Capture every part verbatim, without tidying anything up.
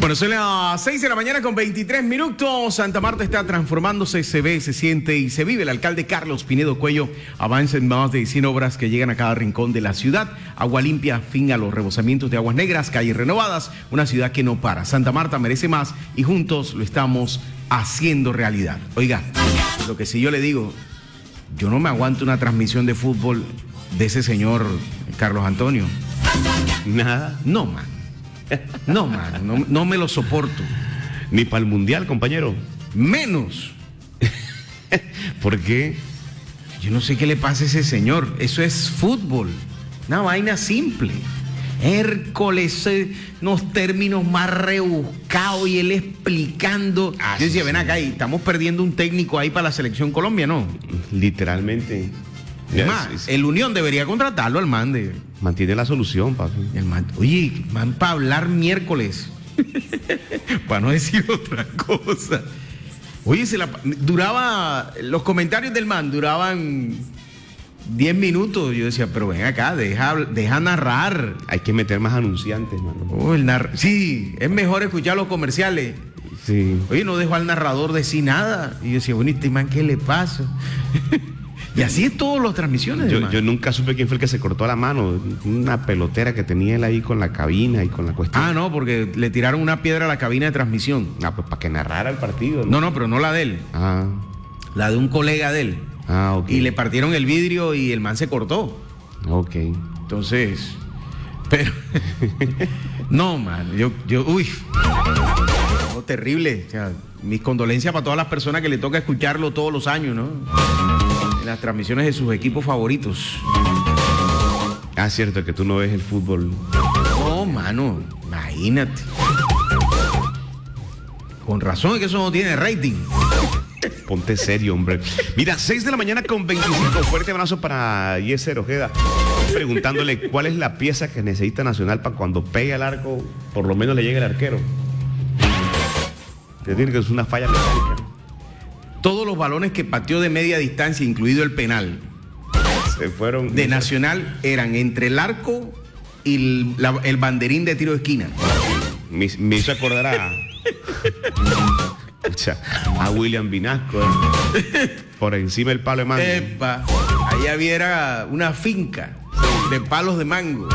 Bueno, son las seis de la mañana con veintitrés minutos. Santa Marta está transformándose, se ve, se siente y se vive. El alcalde Carlos Pinedo Cuello avanza en más de cien obras que llegan a cada rincón de la ciudad. Agua limpia, fin a los rebosamientos de aguas negras, calles renovadas, una ciudad que no para. Santa Marta merece más y juntos lo estamos haciendo realidad. Oiga, lo que sí yo le digo, yo no me aguanto una transmisión de fútbol de ese señor Carlos Antonio. Nada. No, man. No, man, no, no me lo soporto. Ni para el mundial, compañero. Menos. ¿Por qué? Yo no sé qué le pasa a ese señor. Eso es fútbol. Una vaina simple. Hércules, unos términos más rebuscados y él explicando. Ah, Yo decía, sí, ven sí. acá, y estamos perdiendo un técnico ahí para la selección Colombia, ¿no? Literalmente. Es más, Es- es- el Unión debería contratarlo al man de. Mantiene la solución, papi. El man, oye, man, para hablar miércoles. Para no decir otra cosa. Oye, se la, duraba. Los comentarios del man duraban diez minutos. Yo decía, pero ven acá, deja, deja narrar. Hay que meter más anunciantes, mano. Oh, el narr- sí, es mejor escuchar los comerciales. Sí. Oye, no dejó al narrador decir nada. Y yo decía, bueno, ¿y este man qué le pasa? Y así es todas las transmisiones. Yo, del man. yo nunca supe quién fue el que se cortó la mano. Una pelotera que tenía él ahí con la cabina y con la cuestión. Ah, no, porque le tiraron una piedra a la cabina de transmisión. Ah, pues para que narrara el partido. No, no, pero no la de él. Ah, La de un colega de él. ah, ok. Y le partieron el vidrio y el man se cortó. Ok. Entonces, pero no, man, yo, yo, uy, no, terrible. O sea, mis condolencias para todas las personas que le toca escucharlo todos los años, ¿no? En las transmisiones de sus equipos favoritos. Ah, cierto que tú no ves el fútbol. No, mano, imagínate. Con razón es que eso no tiene rating. Ponte serio, hombre. Mira, seis de la mañana con veinticinco. Fuerte abrazo para Yeser Ojeda. Preguntándole cuál es la pieza que necesita Nacional para cuando pegue al arco, por lo menos le llegue el arquero. Que tiene que ser una falla mecánica. Todos los balones que pateó de media distancia, incluido el penal, Se fueron. de Nacional eran entre el arco y el, la- el banderín de tiro de esquina. Me, me hizo acordar a. Pucha, a William Vinasco. eh. Por encima del palo de mango. Epa, ahí había una finca de palos de mango.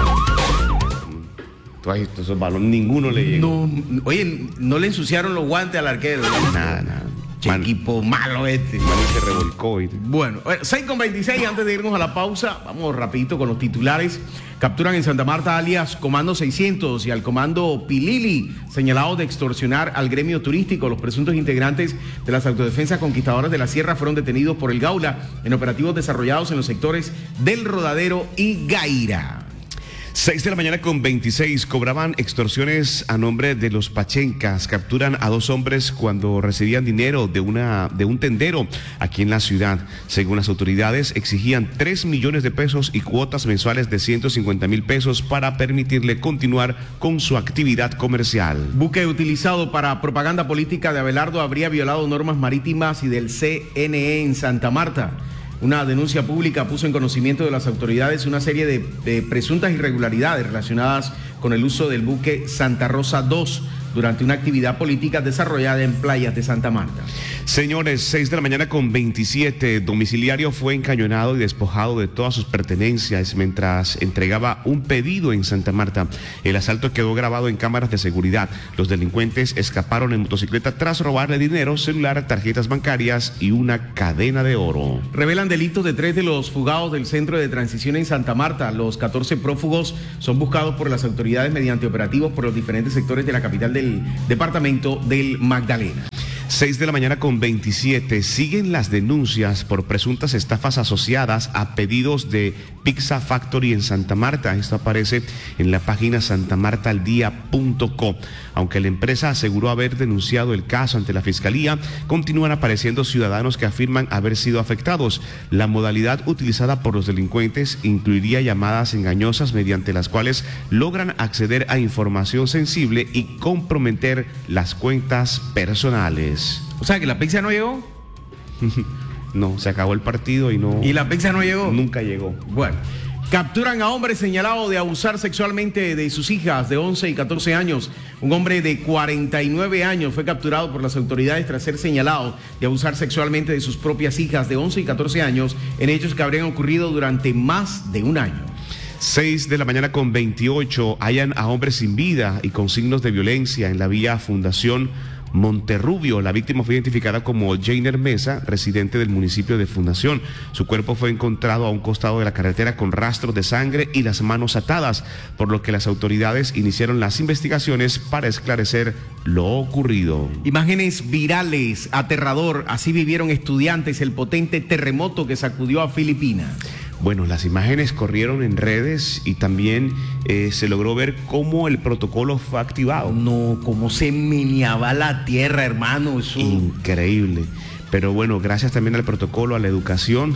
Tú has visto esos balones, ninguno le llegó. No, oye, no le ensuciaron los guantes al arquero. Nada, nada. Che, Man- equipo malo este. man se revolcó. Y... Bueno, bueno, seis con veintiséis, antes de irnos a la pausa, vamos rapidito con los titulares. Capturan en Santa Marta alias Comando seiscientos y al Comando Pilili, señalados de extorsionar al gremio turístico. Los presuntos integrantes de las autodefensas conquistadoras de la Sierra fueron detenidos por el Gaula en operativos desarrollados en los sectores del Rodadero y Gaira. seis de la mañana con veintiséis. Cobraban extorsiones a nombre de los Pachencas. Capturan a dos hombres cuando recibían dinero de, una, de un tendero aquí en la ciudad. Según las autoridades, exigían tres millones de pesos y cuotas mensuales de ciento cincuenta mil pesos para permitirle continuar con su actividad comercial. Buque utilizado para propaganda política de Abelardo habría violado normas marítimas y del C N E en Santa Marta. Una denuncia pública puso en conocimiento de las autoridades una serie de, de presuntas irregularidades relacionadas con el uso del buque Santa Rosa dos durante una actividad política desarrollada en playas de Santa Marta. Señores, seis de la mañana con veintisiete. Domiciliario fue encañonado y despojado de todas sus pertenencias mientras entregaba un pedido en Santa Marta. El asalto quedó grabado en cámaras de seguridad. Los delincuentes escaparon en motocicleta tras robarle dinero, celular, tarjetas bancarias y una cadena de oro. Revelan delitos de tres de los fugados del Centro de Transición en Santa Marta. Los catorce prófugos son buscados por las autoridades mediante operativos por los diferentes sectores de la capital del departamento del Magdalena. seis de la mañana con veintisiete. Siguen las denuncias por presuntas estafas asociadas a pedidos de Pizza Factory en Santa Marta. Esto aparece en la página santa marta al día punto com. Aunque la empresa aseguró haber denunciado el caso ante la fiscalía, continúan apareciendo ciudadanos que afirman haber sido afectados. La modalidad utilizada por los delincuentes incluiría llamadas engañosas mediante las cuales logran acceder a información sensible y comprometer las cuentas personales. O sea que la pizza no llegó. No, se acabó el partido y no. Y la pizza no llegó. Nunca llegó. Bueno, Capturan a hombre señalado de abusar sexualmente de sus hijas de once y catorce años. Un hombre de cuarenta y nueve años fue capturado por las autoridades tras ser señalado de abusar sexualmente de sus propias hijas de once y catorce años en hechos que habrían ocurrido durante más de un año. seis de la mañana con veintiocho, hallan a hombres sin vida y con signos de violencia en la vía Fundación Monterrubio. La víctima fue identificada como Jainer Mesa, residente del municipio de Fundación. Su cuerpo fue encontrado a un costado de la carretera con rastros de sangre y las manos atadas, por lo que las autoridades iniciaron las investigaciones para esclarecer lo ocurrido. Imágenes virales, aterrador, así vivieron estudiantes el potente terremoto que sacudió a Filipinas. Bueno, las imágenes corrieron en redes y también eh, se logró ver cómo el protocolo fue activado. No, cómo se meneaba la tierra, hermano. Eso... Increíble. Pero bueno, gracias también al protocolo, a la educación,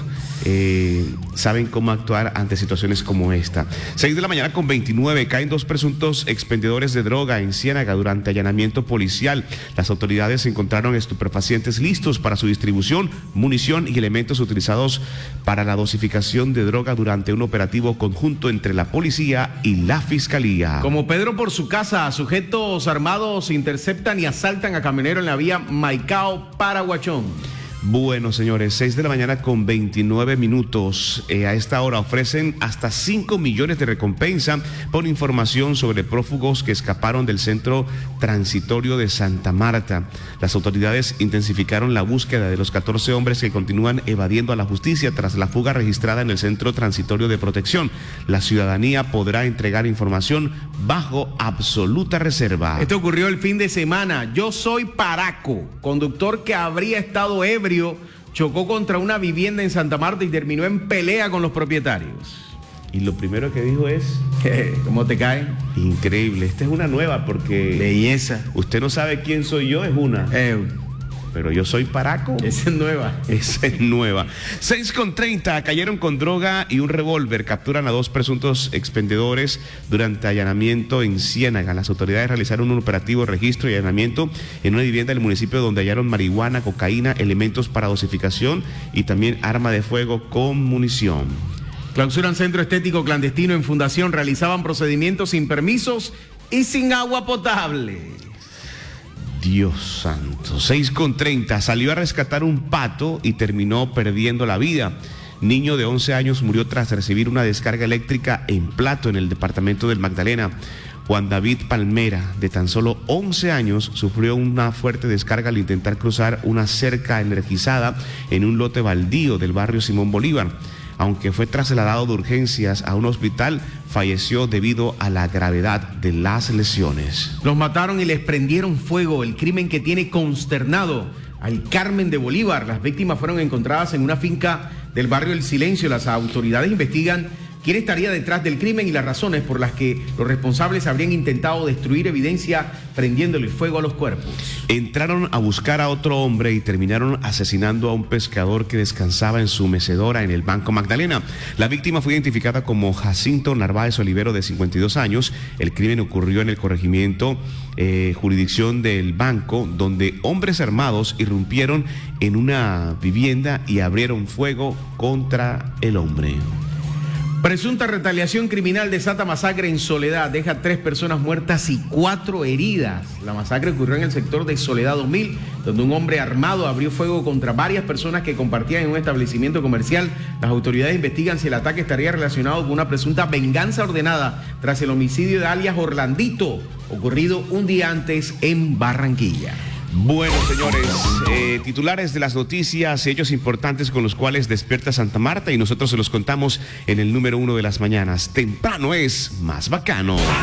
eh, saben cómo actuar ante situaciones como esta. seis de la mañana con veintinueve, caen dos presuntos expendedores de droga en Ciénaga durante allanamiento policial. Las autoridades encontraron estupefacientes listos para su distribución, munición y elementos utilizados para la dosificación de droga durante un operativo conjunto entre la policía y la fiscalía. Como Pedro por su casa, sujetos armados interceptan y asaltan a camionero en la vía Maicao-Paraguachón. Bueno, señores, seis de la mañana con veintinueve minutos. Eh, a esta hora ofrecen hasta cinco millones de recompensa por información sobre prófugos que escaparon del centro transitorio de Santa Marta. Las autoridades intensificaron la búsqueda de los catorce hombres que continúan evadiendo a la justicia tras la fuga registrada en el centro transitorio de protección. La ciudadanía podrá entregar información bajo absoluta reserva. Esto ocurrió el fin de semana. Yo soy Paraco, conductor que habría estado ebrio, chocó contra una vivienda en Santa Marta y terminó en pelea con los propietarios. Y lo primero que dijo es... ¿Cómo te cae? Increíble. Esta es una nueva porque... Belleza. Usted no sabe quién soy yo, es una. Eh, Pero yo soy Paraco. Esa es nueva. Esa es nueva. seis con treinta, cayeron con droga y un revólver. Capturan a dos presuntos expendedores durante allanamiento en Ciénaga. Las autoridades realizaron un operativo de registro y allanamiento en una vivienda del municipio donde hallaron marihuana, cocaína, elementos para dosificación y también arma de fuego con munición. Clausuran centro estético clandestino en Fundación. Realizaban procedimientos sin permisos y sin agua potable. Dios santo. seis con treinta, salió a rescatar un pato y terminó perdiendo la vida. Niño de once años murió tras recibir una descarga eléctrica en Plato, en el departamento del Magdalena. Juan David Palmera, de tan solo once años, sufrió una fuerte descarga al intentar cruzar una cerca energizada en un lote baldío del barrio Simón Bolívar. Aunque fue trasladado de urgencias a un hospital, falleció debido a la gravedad de las lesiones. Los mataron y les prendieron fuego, el crimen que tiene consternado al Carmen de Bolívar. Las víctimas fueron encontradas en una finca del barrio El Silencio. Las autoridades investigan quién estaría detrás del crimen y las razones por las que los responsables habrían intentado destruir evidencia prendiéndole fuego a los cuerpos. Entraron a buscar a otro hombre y terminaron asesinando a un pescador que descansaba en su mecedora en el Banco Magdalena. La víctima fue identificada como Jacinto Narváez Olivero, de cincuenta y dos años. El crimen ocurrió en el corregimiento eh, jurisdicción del banco, donde hombres armados irrumpieron en una vivienda y abrieron fuego contra el hombre. Presunta retaliación criminal desata masacre en Soledad, deja tres personas muertas y cuatro heridas. La masacre ocurrió en el sector de Soledad dos mil, donde un hombre armado abrió fuego contra varias personas que compartían en un establecimiento comercial. Las autoridades investigan si el ataque estaría relacionado con una presunta venganza ordenada tras el homicidio de alias Orlandito, ocurrido un día antes en Barranquilla. Bueno, señores, eh, titulares de las noticias, hechos importantes con los cuales despierta Santa Marta y nosotros se los contamos en el número uno de las mañanas. Temprano es más bacano.